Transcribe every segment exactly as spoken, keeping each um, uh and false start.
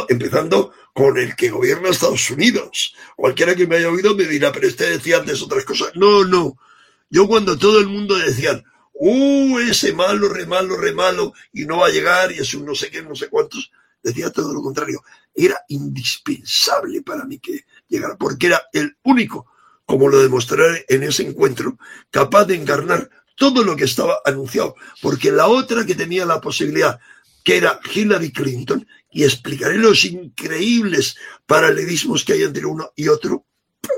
empezando, empezando con el que gobierna Estados Unidos. Cualquiera que me haya oído me dirá, pero este decía antes otras cosas. No, no. Yo cuando todo el mundo decía, uh, ese malo, re malo, re malo, y no va a llegar, y es un no sé qué, no sé cuántos, decía todo lo contrario. Era indispensable para mí que llegara, porque era el único, como lo demostraré en ese encuentro, capaz de encarnar todo lo que estaba anunciado, porque la otra que tenía la posibilidad, que era Hillary Clinton, y explicaré los increíbles paralelismos que hay entre uno y otro,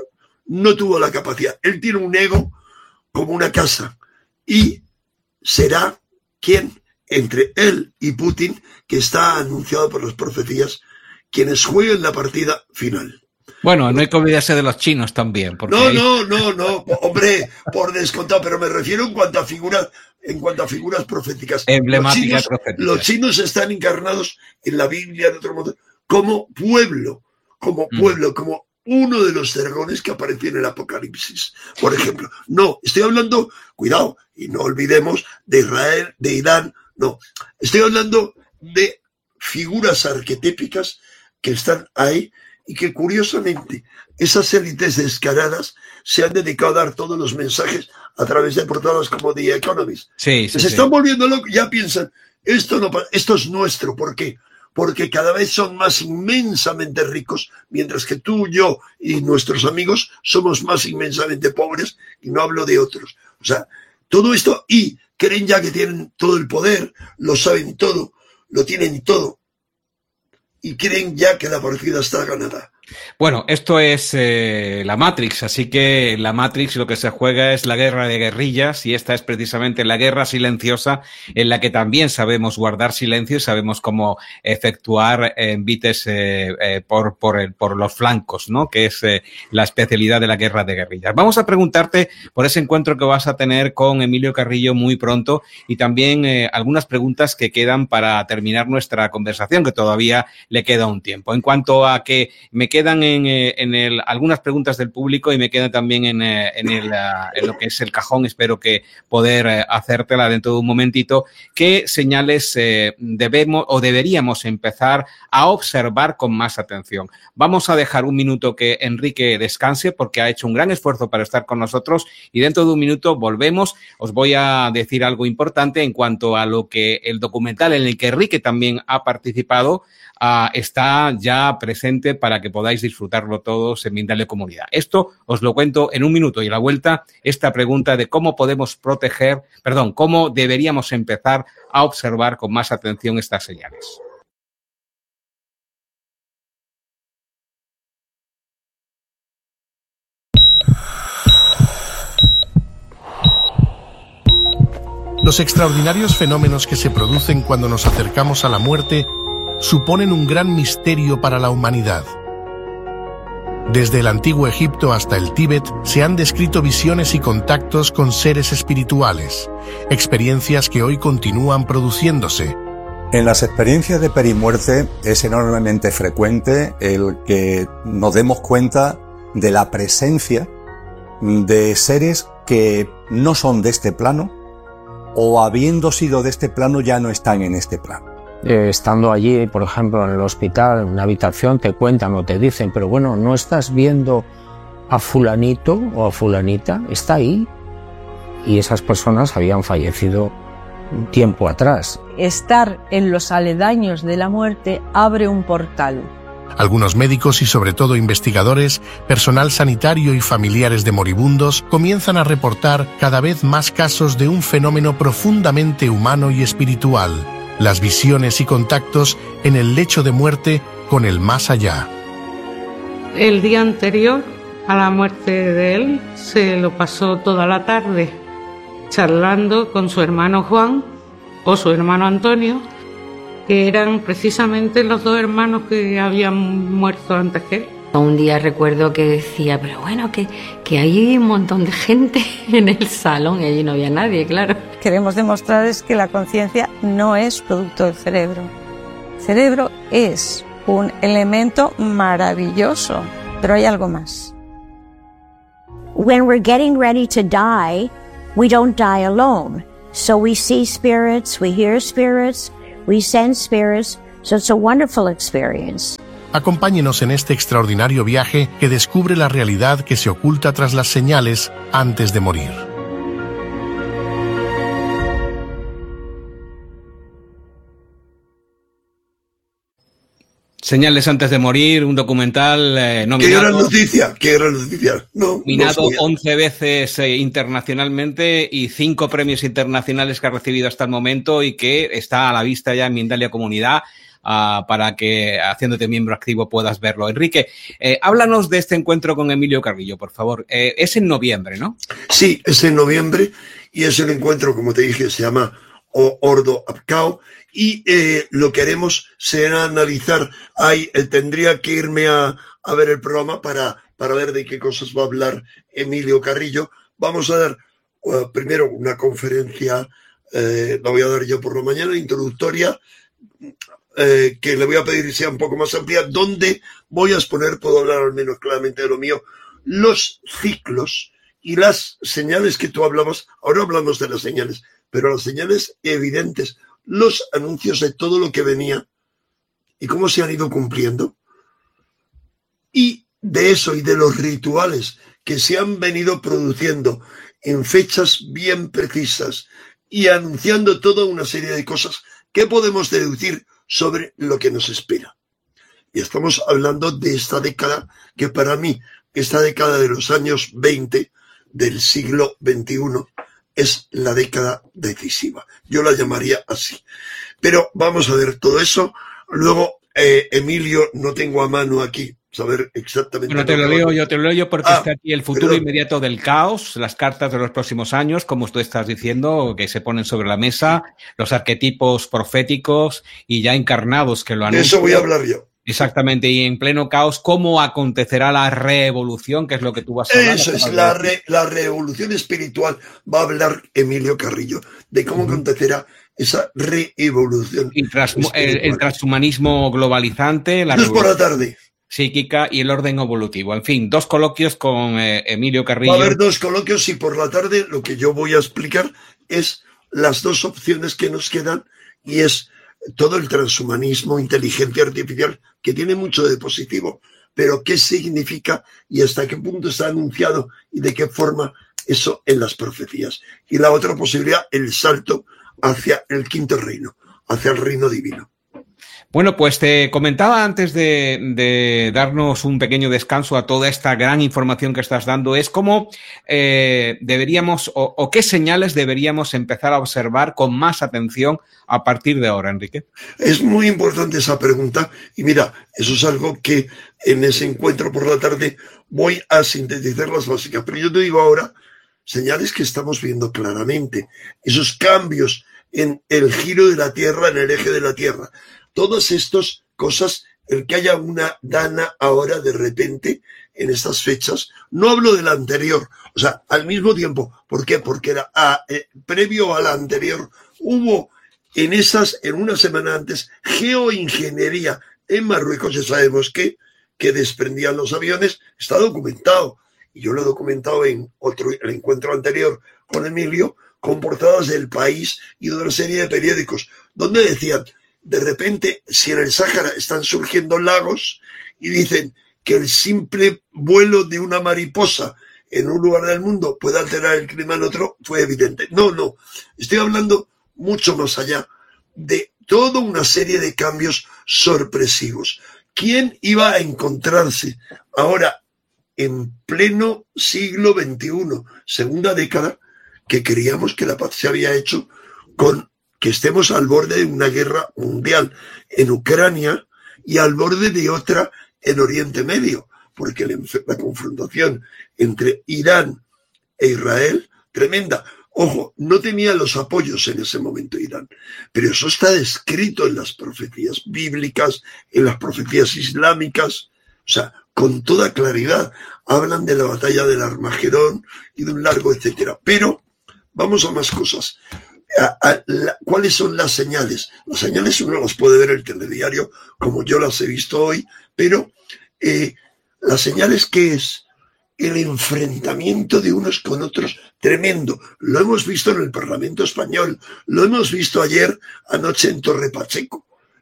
no tuvo la capacidad. Él tiene un ego como una casa, y será quien, entre él y Putin, que está anunciado por las profecías, quienes jueguen la partida final. Bueno, no hay que olvidarse de los chinos también. Porque no, hay... no, no, no, hombre, por descontado, pero me refiero en cuanto a figuras, en cuanto a figuras proféticas. Emblemáticas los chinos, proféticas. Los chinos están encarnados en la Biblia, de otro modo, como pueblo, como pueblo, mm. como uno de los dragones que apareció en el Apocalipsis, por ejemplo. No, estoy hablando, cuidado, y no olvidemos de Israel, de Irán, no. Estoy hablando de figuras arquetípicas que están ahí y que curiosamente esas élites descaradas se han dedicado a dar todos los mensajes a través de portadas como The Economist. Sí, sí, se sí. están volviendo locos, ya piensan, esto, no, esto es nuestro, ¿por qué? Porque cada vez son más inmensamente ricos, mientras que tú, yo y nuestros amigos somos más inmensamente pobres, y no hablo de otros. O sea, todo esto, y creen ya que tienen todo el poder, lo saben todo, lo tienen todo, y creen ya que la partida está ganada. Bueno, esto es eh, la Matrix, así que la Matrix lo que se juega es la guerra de guerrillas, y esta es precisamente la guerra silenciosa en la que también sabemos guardar silencio y sabemos cómo efectuar envites eh, eh, por, por, el, por los flancos, ¿no? Que es eh, la especialidad de la guerra de guerrillas. Vamos a preguntarte por ese encuentro que vas a tener con Emilio Carrillo muy pronto, y también eh, algunas preguntas que quedan para terminar nuestra conversación, que todavía le queda un tiempo. En cuanto a que me queda quedan en, en el, algunas preguntas del público, y me quedan también en, en, el, en lo que es el cajón. Espero que poder hacértela dentro de un momentito. ¿Qué señales eh, debemos o deberíamos empezar a observar con más atención? Vamos a dejar un minuto que Enrique descanse, porque ha hecho un gran esfuerzo para estar con nosotros, y dentro de un minuto volvemos. Os voy a decir algo importante en cuanto a lo que el documental en el que Enrique también ha participado Uh, está ya presente para que podáis disfrutarlo todos en Mindalia Comunidad. Esto os lo cuento en un minuto, y a la vuelta esta pregunta de cómo podemos proteger, perdón, cómo deberíamos empezar a observar con más atención estas señales. Los extraordinarios fenómenos que se producen cuando nos acercamos a la muerte suponen un gran misterio para la humanidad. Desde el antiguo Egipto hasta el Tíbet se han descrito visiones y contactos con seres espirituales, experiencias que hoy continúan produciéndose. En las experiencias de perimuerte es enormemente frecuente el que nos demos cuenta de la presencia de seres que no son de este plano, o habiendo sido de este plano ya no están en este plano. Eh, estando allí, por ejemplo, en el hospital, en una habitación, te cuentan o te dicen, pero bueno, ¿no estás viendo a fulanito o a fulanita? Está ahí. Y esas personas habían fallecido un tiempo atrás. Estar en los aledaños de la muerte abre un portal. Algunos médicos y sobre todo investigadores, personal sanitario y familiares de moribundos comienzan a reportar cada vez más casos de un fenómeno profundamente humano y espiritual: las visiones y contactos en el lecho de muerte con el más allá. El día anterior a la muerte de él se lo pasó toda la tarde charlando con su hermano Juan o su hermano Antonio, que eran precisamente los dos hermanos que habían muerto antes que él. Un día recuerdo que decía, pero bueno, que, que hay un montón de gente en el salón, y allí no había nadie, claro. Queremos demostrar es que la conciencia no es producto del cerebro. El cerebro es un elemento maravilloso, pero hay algo más. When we're getting ready to die, we don't die alone. So we see spirits, we hear spirits, we sense spirits, So it's a wonderful experience. Acompáñenos en este extraordinario viaje que descubre la realidad que se oculta tras las señales antes de morir. Señales antes de morir, un documental eh, nominado... ¡Qué gran noticia! ¡Qué gran noticia! No, nominado no once veces eh, internacionalmente y cinco premios internacionales que ha recibido hasta el momento y que está a la vista ya en Mindalia Comunidad uh, para que, haciéndote miembro activo, puedas verlo. Enrique, eh, háblanos de este encuentro con Emilio Carrillo, por favor. Eh, es en noviembre, ¿no? Sí, es en noviembre y es el encuentro, como te dije, se llama Ordo Apcao. Y eh, lo que haremos será analizar, ahí eh, tendría que irme a, a ver el programa para, para ver de qué cosas va a hablar Emilio Carrillo. Vamos a dar uh, primero una conferencia, eh, la voy a dar yo por la mañana, introductoria, eh, que le voy a pedir que sea un poco más amplia, donde voy a exponer, puedo hablar al menos claramente de lo mío, los ciclos y las señales que tú hablabas. Ahora hablamos de las señales, pero las señales evidentes, los anuncios de todo lo que venía y cómo se han ido cumpliendo. Y de eso y de los rituales que se han venido produciendo en fechas bien precisas y anunciando toda una serie de cosas que podemos deducir sobre lo que nos espera. Y estamos hablando de esta década que para mí, esta década de los años veinte del siglo veintiuno, es la década decisiva. Yo la llamaría así. Pero vamos a ver todo eso. Luego, eh, Emilio, no tengo a mano aquí saber exactamente... Bueno, te lo leo yo, te lo leo yo porque ah, está aquí el futuro perdón. inmediato del caos, las cartas de los próximos años, como tú estás diciendo, que se ponen sobre la mesa, los arquetipos proféticos y ya encarnados que lo anuncian. De eso voy a hablar yo. Exactamente, y en pleno caos, ¿cómo acontecerá la revolución? Que es lo que tú vas a hablar. Eso es, la, re, la revolución espiritual. Va a hablar Emilio Carrillo de cómo uh-huh. acontecerá esa reevolución. El, tras, el, el transhumanismo globalizante, la revolución por la tarde. psíquica y el orden evolutivo. En fin, dos coloquios con eh, Emilio Carrillo. Va a haber dos coloquios y por la tarde lo que yo voy a explicar es las dos opciones que nos quedan y es todo el transhumanismo, inteligencia artificial, que tiene mucho de positivo, pero qué significa y hasta qué punto está anunciado y de qué forma eso en las profecías. Y la otra posibilidad, el salto hacia el quinto reino, hacia el reino divino. Bueno, pues te comentaba antes de, de darnos un pequeño descanso a toda esta gran información que estás dando, es cómo eh, deberíamos o, o qué señales deberíamos empezar a observar con más atención a partir de ahora, Enrique. Es muy importante esa pregunta y mira, eso es algo que en ese encuentro por la tarde voy a sintetizar las básicas, pero yo te digo ahora señales que estamos viendo claramente, esos cambios en el giro de la Tierra, en el eje de la Tierra. Todas estas cosas, el que haya una dana ahora de repente en estas fechas, no hablo de la anterior, o sea, al mismo tiempo. ¿Por qué? Porque era a, eh, previo a la anterior hubo en esas, en una semana antes, geoingeniería en Marruecos, ya sabemos que, que desprendían los aviones, está documentado. Y yo lo he documentado en otro el encuentro anterior con Emilio, con portadas del País y de una serie de periódicos, donde decían, de repente, si en el Sáhara están surgiendo lagos y dicen que el simple vuelo de una mariposa en un lugar del mundo puede alterar el clima en otro, fue evidente. No, no, estoy hablando mucho más allá de toda una serie de cambios sorpresivos. ¿Quién iba a encontrarse ahora en pleno siglo veintiuno, segunda década, que creíamos que la paz se había hecho con que estemos al borde de una guerra mundial en Ucrania y al borde de otra en Oriente Medio, porque la, la confrontación entre Irán e Israel, tremenda. Ojo, no tenía los apoyos en ese momento Irán, pero eso está descrito en las profecías bíblicas, en las profecías islámicas, o sea, con toda claridad. Hablan de la batalla del Armagedón y de un largo etcétera. Pero vamos a más cosas. A, a, la, ¿Cuáles son las señales? Las señales uno las puede ver en el telediario, como yo las he visto hoy, pero eh, las señales, ¿qué es? El enfrentamiento de unos con otros tremendo. Lo hemos visto en el Parlamento español, lo hemos visto ayer, anoche en Torre Pacheco.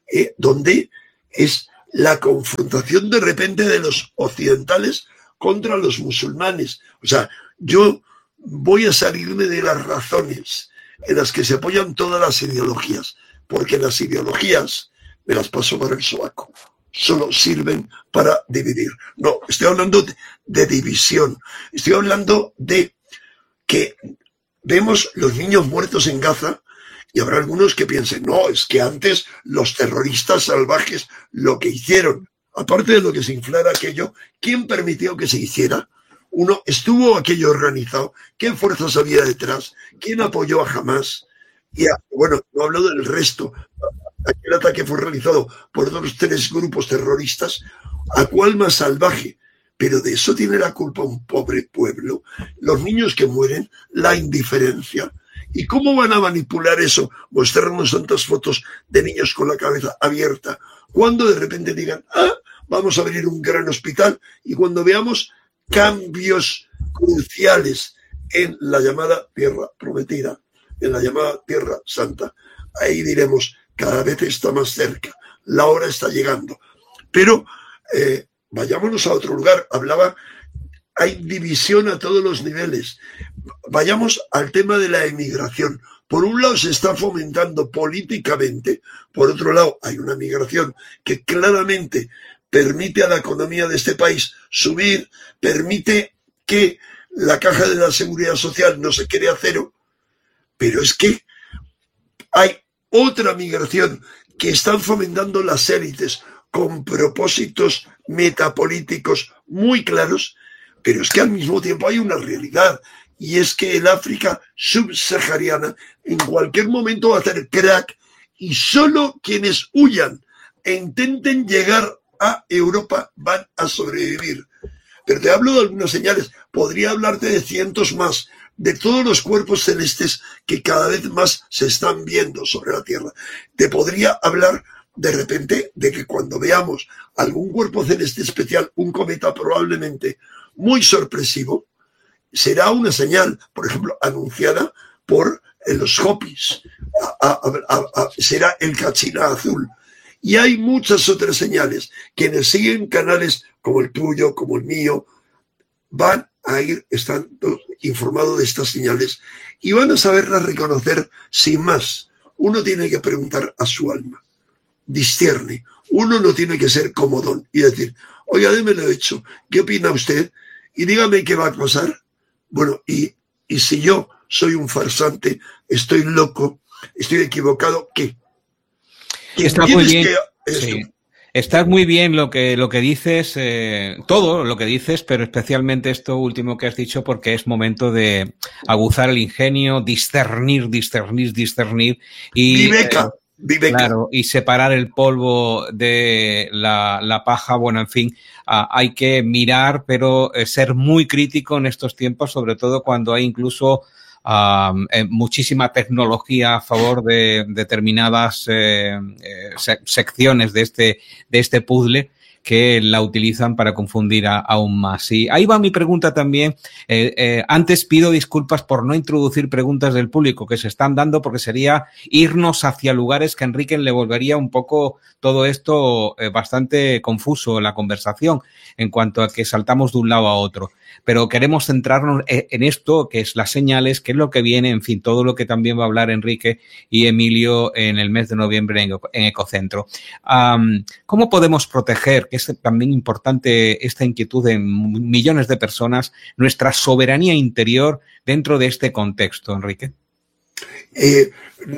eh, donde es la confrontación de repente de los occidentales contra los musulmanes. O sea, yo voy a salirme de las razones en las que se apoyan todas las ideologías, porque las ideologías me las paso por el sobaco. Solo sirven para dividir. No, estoy hablando de, de división. Estoy hablando de que vemos los niños muertos en Gaza y habrá algunos que piensen, no, es que antes los terroristas salvajes lo que hicieron, aparte de lo que se inflara aquello, ¿quién permitió que se hiciera? Uno, ¿estuvo aquello organizado? ¿Qué fuerzas había detrás? ¿Quién apoyó a Hamás? Y a, bueno, no hablo del resto. Aquel ataque fue realizado por otros tres grupos terroristas. ¿A cuál más salvaje? Pero de eso tiene la culpa un pobre pueblo. Los niños que mueren, la indiferencia. ¿Y cómo van a manipular eso? Mostrarnos tantas fotos de niños con la cabeza abierta. Cuando de repente digan, ah, vamos a abrir un gran hospital. Y cuando veamos cambios cruciales en la llamada Tierra Prometida, en la llamada Tierra Santa, ahí diremos, cada vez está más cerca, la hora está llegando. Pero eh, vayámonos a otro lugar. Hablaba, hay división a todos los niveles. Vayamos al tema de la emigración. Por un lado se está fomentando políticamente, por otro lado hay una migración que claramente permite a la economía de este país subir, permite que la caja de la seguridad social no se quede a cero, pero es que hay otra migración que están fomentando las élites con propósitos metapolíticos muy claros, pero es que al mismo tiempo hay una realidad, y es que el África subsahariana en cualquier momento va a hacer crack, y solo quienes huyan e intenten llegar a Europa van a sobrevivir. Pero te hablo de algunas señales, podría hablarte de cientos más, de todos los cuerpos celestes que cada vez más se están viendo sobre la Tierra. Te podría hablar de repente de que cuando veamos algún cuerpo celeste especial, un cometa probablemente muy sorpresivo, será una señal, por ejemplo, anunciada por los Hopis, a, a, a, a, será el Cachina azul. Y hay muchas otras señales. Quienes siguen canales como el tuyo, como el mío, van a ir estando informados de estas señales y van a saberlas reconocer sin más. Uno tiene que preguntar a su alma, discierne. Uno no tiene que ser comodón y decir, oiga, démelo hecho, ¿qué opina usted? Y dígame qué va a pasar. Bueno, y, y si yo soy un farsante, estoy loco, estoy equivocado, ¿qué? Está muy bien. Sí. Está muy bien lo que, lo que dices, eh, todo lo que dices, pero especialmente esto último que has dicho, porque es momento de aguzar el ingenio, discernir, discernir, discernir y, Viveca, eh, Viveca. Claro, y separar el polvo de la, la paja. Bueno, en fin, uh, hay que mirar, pero eh, ser muy crítico en estos tiempos, sobre todo cuando hay incluso Uh, eh, muchísima tecnología a favor de determinadas eh, eh, se secciones de este, de este puzzle que la utilizan para confundir a, aún más. Y ahí va mi pregunta también. Eh, eh, antes pido disculpas por no introducir preguntas del público que se están dando, porque sería irnos hacia lugares que a Enrique le volvería un poco todo esto eh, bastante confuso la conversación en cuanto a que saltamos de un lado a otro. Pero queremos centrarnos en esto, que es las señales, que es lo que viene, en fin, todo lo que también va a hablar Enrique y Emilio en el mes de noviembre en, en Ecocentro. Um, ¿Cómo podemos proteger, que es también importante esta inquietud de millones de personas, nuestra soberanía interior dentro de este contexto, Enrique? Eh,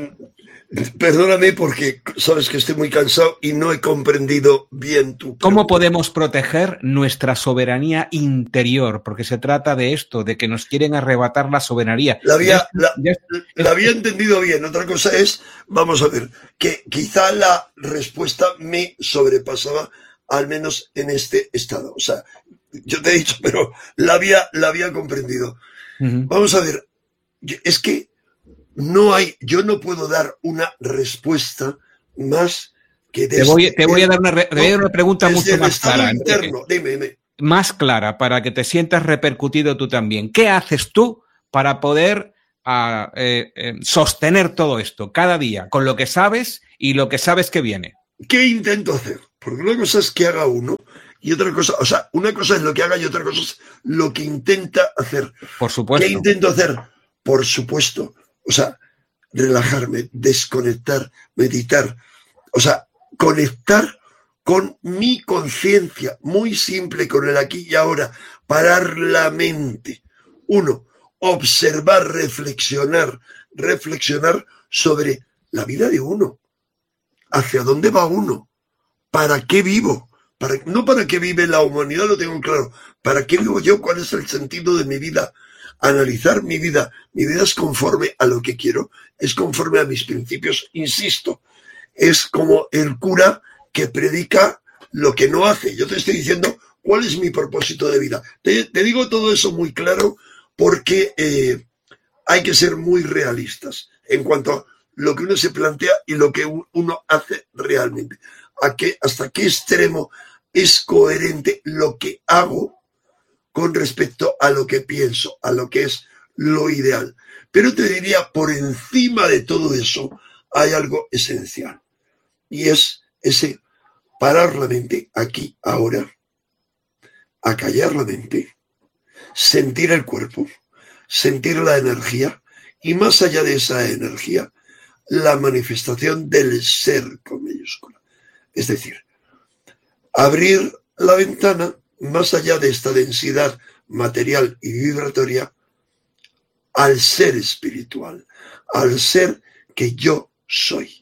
perdóname porque sabes que estoy muy cansado y no he comprendido bien tu pregunta. ¿Cómo podemos proteger nuestra soberanía interior? Porque se trata de esto, de que nos quieren arrebatar la soberanía. La había, la, la había entendido bien. Otra cosa es, vamos a ver, que quizá la respuesta me sobrepasaba, al menos en este estado. O sea, yo te he dicho, pero la había, la había comprendido. Uh-huh. Vamos a ver, es que no hay, yo no puedo dar una respuesta más que desde te voy, te voy a dar una, re, te voy a dar una pregunta mucho más clara. Interno, dime, dime. Más clara, para que te sientas repercutido tú también. ¿Qué haces tú para poder uh, eh, eh, sostener todo esto cada día con lo que sabes y lo que sabes que viene? ¿qué intento hacer? Porque una cosa es que haga uno y otra cosa, o sea, una cosa es lo que haga y otra cosa es lo que intenta hacer. Por supuesto. ¿Qué intento hacer? Por supuesto, o sea, relajarme, desconectar, meditar, o sea, conectar con mi conciencia, muy simple, con el aquí y ahora, parar la mente. Uno, observar, reflexionar, reflexionar sobre la vida de uno. ¿Hacia dónde va uno? ¿Para qué vivo? Para, no para qué vive la humanidad, lo tengo claro. ¿Para qué vivo yo? ¿Cuál es el sentido de mi vida? Analizar mi vida. Mi vida es conforme a lo que quiero, es conforme a mis principios. Insisto, es como el cura que predica lo que no hace. Yo te estoy diciendo cuál es mi propósito de vida. Te, te digo todo eso muy claro porque eh, hay que ser muy realistas en cuanto a lo que uno se plantea y lo que uno hace realmente. ¿A qué, hasta qué extremo es coherente lo que hago con respecto a lo que pienso, a lo que es lo ideal? Pero te diría, por encima de todo eso, hay algo esencial. Y es ese parar la mente aquí, ahora, acallar la mente, sentir el cuerpo, sentir la energía y más allá de esa energía, la manifestación del ser con mayúscula. Es decir, abrir la ventana más allá de esta densidad material y vibratoria al ser espiritual, al ser que yo soy.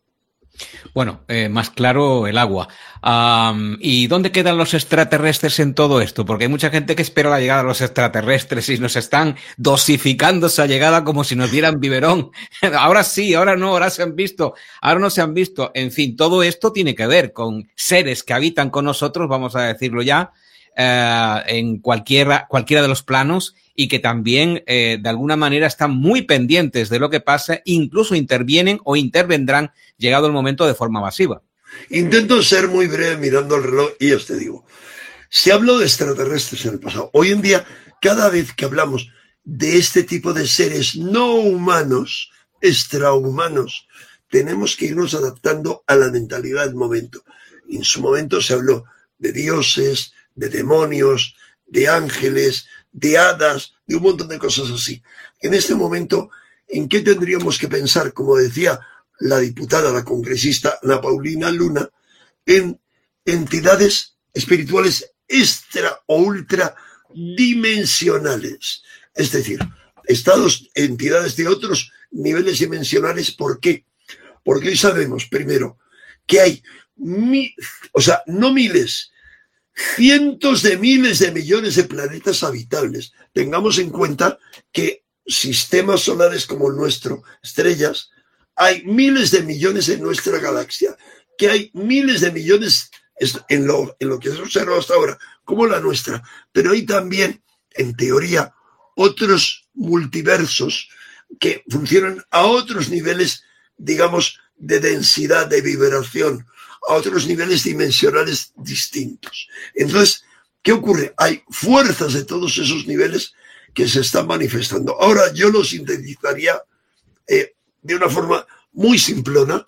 Bueno, eh, más claro el agua. Um, ¿Y dónde quedan los extraterrestres en todo esto? Porque hay mucha gente que espera la llegada de los extraterrestres y nos están dosificando esa llegada como si nos dieran biberón. Ahora sí, ahora no, ahora se han visto, ahora no se han visto. En fin, todo esto tiene que ver con seres que habitan con nosotros, vamos a decirlo ya, eh, en cualquiera, cualquiera de los planos y que también eh, de alguna manera están muy pendientes de lo que pasa, incluso intervienen o intervendrán llegado el momento de forma masiva. Intento ser muy breve mirando el reloj y ya os te digo, se habló de extraterrestres en el pasado. Hoy en día, cada vez que hablamos de este tipo de seres no humanos, extrahumanos, tenemos que irnos adaptando a la mentalidad del momento. En su momento se habló de dioses, de demonios, de ángeles, de hadas, de un montón de cosas así. En este momento, ¿en qué tendríamos que pensar? Como decía la diputada, la congresista Ana Paulina Luna, en entidades espirituales extra o ultra dimensionales. Es decir, estados, entidades de otros niveles dimensionales. ¿Por qué? Porque hoy sabemos, primero, que hay, mi, o sea, no miles, cientos de miles de millones de planetas habitables. Tengamos en cuenta que sistemas solares como el nuestro, estrellas, hay miles de millones en nuestra galaxia, que hay miles de millones en lo, en lo que se ha observado hasta ahora, como la nuestra. Pero hay también, en teoría, otros multiversos que funcionan a otros niveles, digamos, de densidad, de vibración, a otros niveles dimensionales distintos. Entonces, ¿qué ocurre? Hay fuerzas de todos esos niveles que se están manifestando. Ahora yo lo sintetizaría eh, de una forma muy simplona,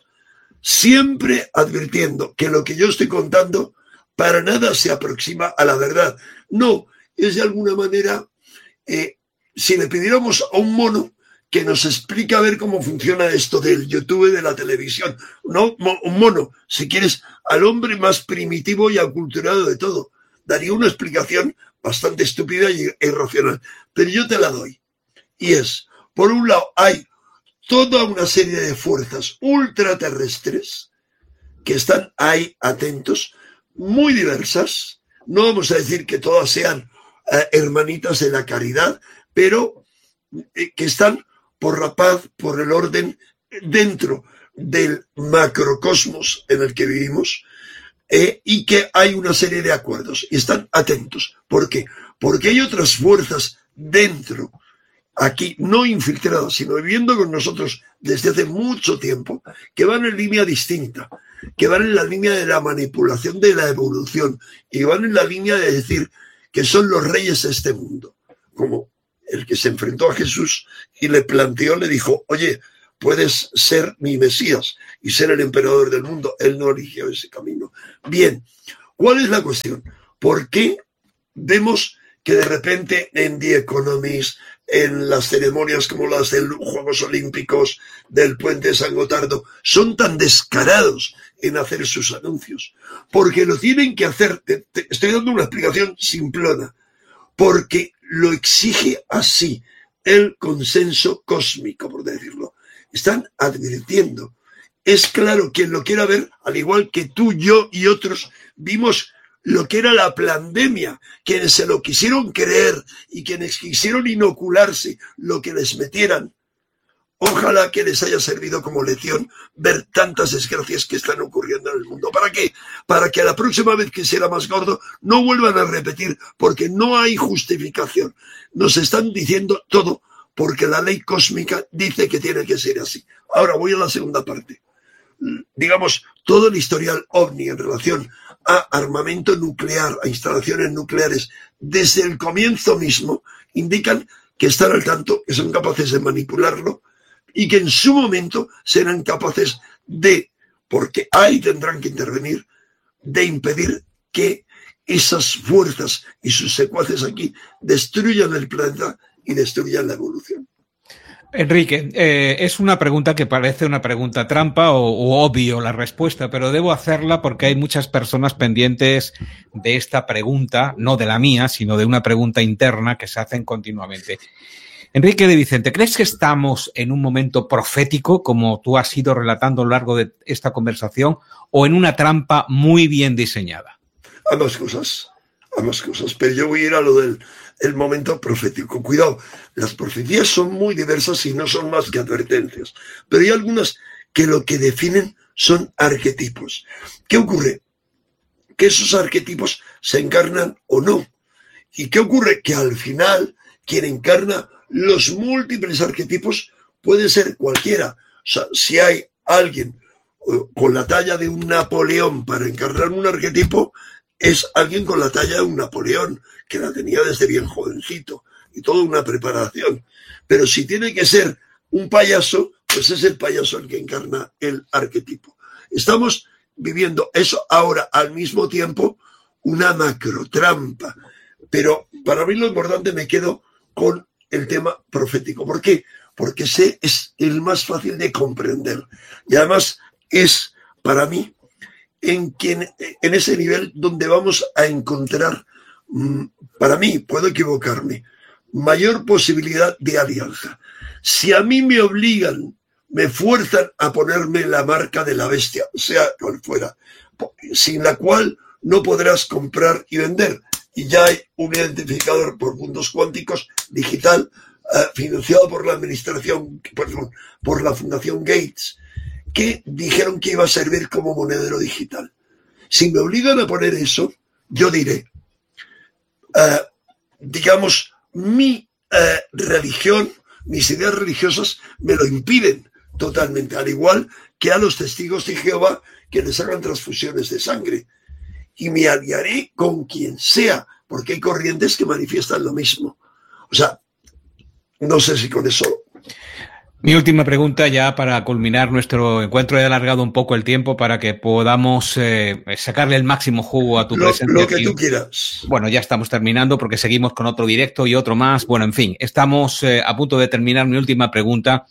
siempre advirtiendo que lo que yo estoy contando para nada se aproxima a la verdad. No, es de alguna manera, eh, si le pidiéramos a un mono que nos explique a ver cómo funciona esto del YouTube, de la televisión, no, un mono, si quieres, al hombre más primitivo y aculturado de todo, daría una explicación bastante estúpida y irracional, pero yo te la doy. Y es, por un lado, hay toda una serie de fuerzas ultraterrestres que están ahí atentos, muy diversas. No vamos a decir que todas sean eh, hermanitas de la caridad, pero eh, que están por la paz, por el orden, dentro del macrocosmos en el que vivimos, eh, y que hay una serie de acuerdos y están atentos. ¿Por qué? Porque hay otras fuerzas dentro, aquí no infiltradas, sino viviendo con nosotros desde hace mucho tiempo, que van en línea distinta, que van en la línea de la manipulación de la evolución y van en la línea de decir que son los reyes de este mundo, como el que se enfrentó a Jesús y le planteó, le dijo, oye, puedes ser mi Mesías y ser el emperador del mundo. Él no eligió ese camino. Bien, ¿cuál es la cuestión? ¿Por qué vemos que de repente en The Economist, en las ceremonias como las de los Juegos Olímpicos, del Puente de San Gotardo, son tan descarados en hacer sus anuncios? Porque lo tienen que hacer, te, te estoy dando una explicación simplona, porque lo exige así el consenso cósmico, por decirlo. Están advirtiendo. Es claro, quien lo quiera ver, al igual que tú, yo y otros, vimos lo que era la pandemia, quienes se lo quisieron creer y quienes quisieron inocularse lo que les metieran. Ojalá que les haya servido como lección ver tantas desgracias que están ocurriendo en el mundo. ¿Para qué? Para que la próxima vez que sea más gordo no vuelvan a repetir, porque no hay justificación. Nos están diciendo todo porque la ley cósmica dice que tiene que ser así. Ahora voy a la segunda parte. Digamos, todo el historial OVNI en relación a armamento nuclear, a instalaciones nucleares, desde el comienzo mismo, indican que están al tanto, que son capaces de manipularlo y que en su momento serán capaces de, porque ahí tendrán que intervenir, de impedir que esas fuerzas y sus secuaces aquí destruyan el planeta y destruyan la evolución. Enrique, eh, es una pregunta que parece una pregunta trampa o, o obvio la respuesta, pero debo hacerla porque hay muchas personas pendientes de esta pregunta, no de la mía, sino de una pregunta interna que se hacen continuamente. Enrique de Vicente, ¿crees que estamos en un momento profético, como tú has ido relatando a lo largo de esta conversación, o en una trampa muy bien diseñada? Ambas cosas, ambas cosas, pero yo voy a ir a lo del el momento profético. Cuidado, las profecías son muy diversas y no son más que advertencias, pero hay algunas que lo que definen son arquetipos. ¿Qué ocurre? Que esos arquetipos se encarnan o no. ¿Y qué ocurre? Que al final quien encarna los múltiples arquetipos puede ser cualquiera. O sea, si hay alguien con la talla de un Napoleón para encarnar un arquetipo, es alguien con la talla de un Napoleón, que la tenía desde bien jovencito, y toda una preparación. Pero si tiene que ser un payaso, pues es el payaso el que encarna el arquetipo. Estamos viviendo eso ahora, al mismo tiempo, una macrotrampa. Pero para mí lo importante, me quedo con el tema profético. ¿Por qué? Porque ese es el más fácil de comprender. Y además es, para mí, en, quien, en ese nivel donde vamos a encontrar, para mí, puedo equivocarme, mayor posibilidad de alianza. Si a mí me obligan, me fuerzan a ponerme la marca de la bestia, sea cual fuera, sin la cual no podrás comprar y vender. Y ya hay un identificador por puntos cuánticos digital, eh, financiado por la administración, perdón, por la Fundación Gates, que dijeron que iba a servir como monedero digital. Si me obligan a poner eso, yo diré, eh, digamos, mi eh, religión, mis ideas religiosas me lo impiden totalmente, al igual que a los testigos de Jehová que les hagan transfusiones de sangre. Y me aliaré con quien sea, porque hay corrientes que manifiestan lo mismo. O sea, no sé si con eso... Mi última pregunta, ya para culminar nuestro encuentro. He alargado un poco el tiempo para que podamos eh, sacarle el máximo jugo a tu lo, presencia. Lo que aquí. tú quieras. Bueno, ya estamos terminando porque seguimos con otro directo y otro más. Bueno, en fin, estamos eh, a punto de terminar. Mi última pregunta,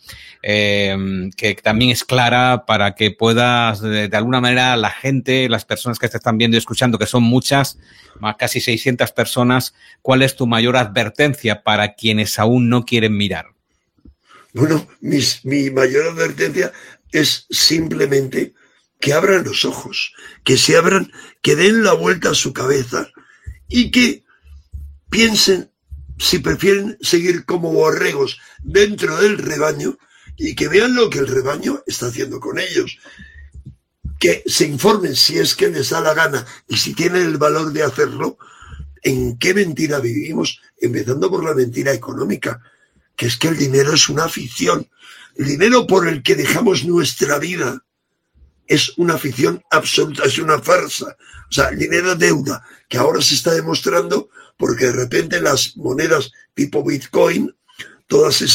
eh, que también es clara para que puedas, de, de alguna manera, la gente, las personas que te están viendo y escuchando, que son muchas, más casi seiscientas personas, ¿cuál es tu mayor advertencia para quienes aún no quieren mirar? Bueno, mis, mi mayor advertencia es simplemente que abran los ojos, que se abran, que den la vuelta a su cabeza y que piensen si prefieren seguir como borregos dentro del rebaño y que vean lo que el rebaño está haciendo con ellos. Que se informen si es que les da la gana y si tienen el valor de hacerlo, en qué mentira vivimos, empezando por la mentira económica, que es que el dinero es una ficción. El dinero por el que dejamos nuestra vida es una ficción absoluta, es una farsa. O sea, el dinero deuda, que ahora se está demostrando porque de repente las monedas tipo Bitcoin, todas esas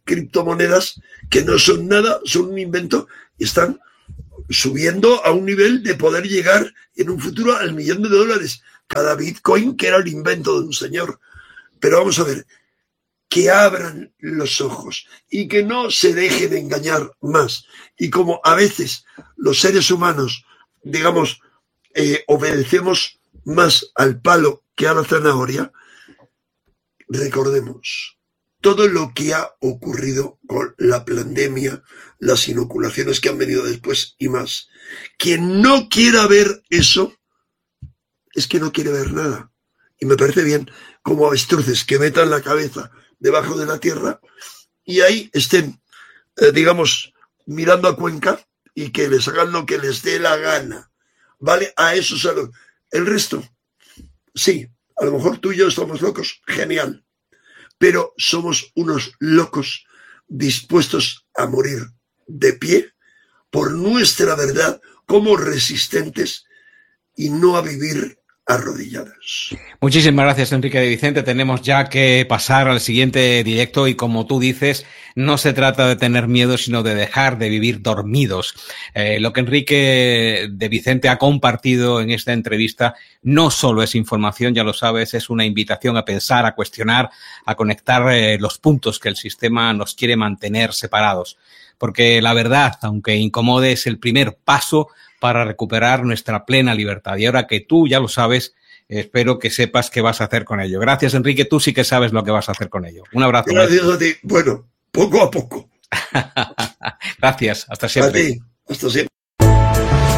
criptomonedas que no son nada, son un invento y están subiendo a un nivel de poder llegar en un futuro al millón de dólares cada Bitcoin, que era el invento de un señor. Pero vamos a ver, que abran los ojos y que no se dejen engañar más. Y como a veces los seres humanos, digamos, eh, obedecemos más al palo que a la zanahoria, recordemos todo lo que ha ocurrido con la pandemia, las inoculaciones que han venido después y más. Quien no quiera ver eso, es que no quiere ver nada. Y me parece bien como avestruces que metan la cabeza debajo de la tierra y ahí estén, eh, digamos, mirando a Cuenca y que les hagan lo que les dé la gana. ¿Vale? A eso es a lo... El resto, sí, a lo mejor tú y yo estamos locos, genial. Pero somos unos locos dispuestos a morir de pie por nuestra verdad como resistentes y no a vivir arrodillados. Muchísimas gracias, Enrique de Vicente. Tenemos ya que pasar al siguiente directo y, como tú dices, no se trata de tener miedo, sino de dejar de vivir dormidos. Eh, lo que Enrique de Vicente ha compartido en esta entrevista no solo es información, ya lo sabes, es una invitación a pensar, a cuestionar, a conectar eh, los puntos que el sistema nos quiere mantener separados. Porque la verdad, aunque incomode, es el primer paso para recuperar nuestra plena libertad. Y ahora que tú ya lo sabes, espero que sepas qué vas a hacer con ello. Gracias, Enrique. Tú sí que sabes lo que vas a hacer con ello. Un abrazo. Gracias a ti. Bueno, poco a poco. Gracias. Hasta siempre. A ti. Hasta siempre.